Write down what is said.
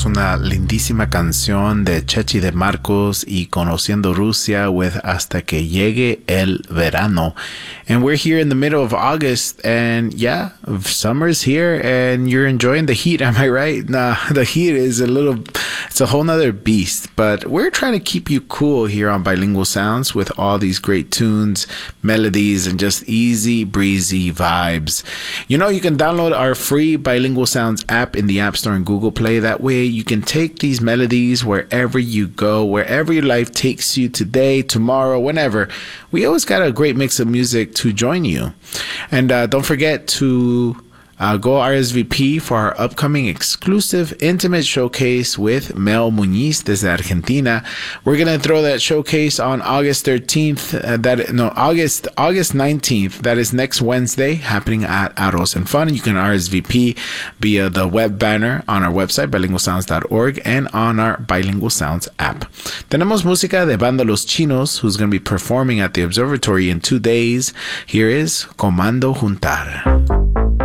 escuchamos una lindísima canción de Chechi de Marcos y Conociendo Rusia with Hasta que llegue el verano. And we're here in the middle of August, and yeah, summer's here and you're enjoying the heat, am I right? Nah, the heat is it's a whole nother beast, but we're trying to keep you cool here on Bilingual Sounds with all these great tunes, melodies, and just easy breezy vibes. You know, you can download our free Bilingual Sounds app in the App Store and Google Play. That way you can take these melodies wherever you go, wherever your life takes you today, tomorrow, whenever. We always got a great mix of music to join you. And don't forget to go RSVP for our upcoming exclusive intimate showcase with Mel Muñiz desde Argentina. We're going to throw that showcase on August 13th, August 19th. That is next Wednesday, happening at Arroz and Fun. You can RSVP via the web banner on our website, bilingualsounds.org, and on our Bilingual Sounds app. Tenemos música de Banda Los Chinos, who's going to be performing at the Observatory in 2 days. Here is Comando Juntar.